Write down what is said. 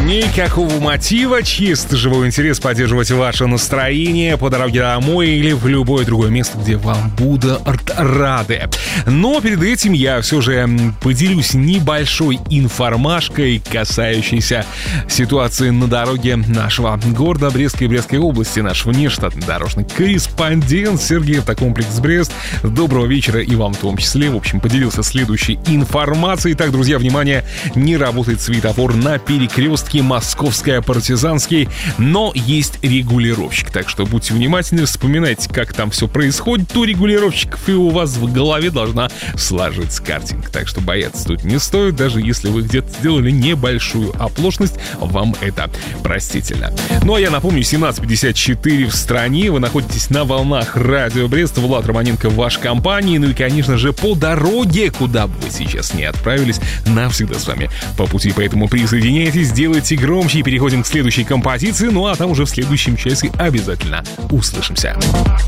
Никакого мотива, чисто живой интерес поддерживать ваше настроение по дороге домой или в любое другое место, где вам будут рады. Но перед этим я все же поделюсь небольшой информашкой, касающейся ситуации на дороге нашего города Бреста и Брестской области. Наш внештатный дорожный корреспондент Сергей Автокомплекс Брест. Доброго вечера и вам в том числе. В общем, поделился следующей информацией. Итак, друзья, внимание, не работает светофор на перекрестке Московская, Партизанский, но есть регулировщик. Так что будьте внимательны, вспоминайте, как там все происходит. У регулировщиков и у вас в голове должна сложиться картинка. Так что бояться тут не стоит, даже если вы где-то сделали небольшую оплошность, вам это простительно. Ну а я напомню, 17:54 в стране, вы находитесь на волнах Радио Брест, Влад Романенко в вашей компании, ну и, конечно же, по дороге, куда бы вы сейчас не отправились, навсегда с вами по пути, поэтому присоединяйтесь, делайте громче и переходим к следующей композиции, ну а там уже в следующем часе обязательно услышимся.